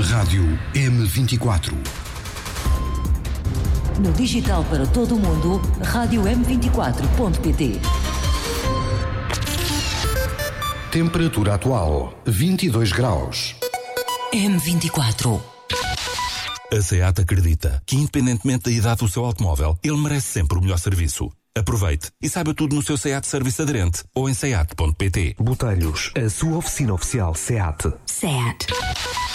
Rádio M24. No digital para todo o mundo, rádio m24.pt. Temperatura atual, 22 graus. M24. A SEAT acredita que, independentemente da idade do seu automóvel, ele merece sempre o melhor serviço. Aproveite e saiba tudo no seu SEAT Service aderente ou em seat.pt. Botelhos, a sua oficina oficial SEAT. SEAT.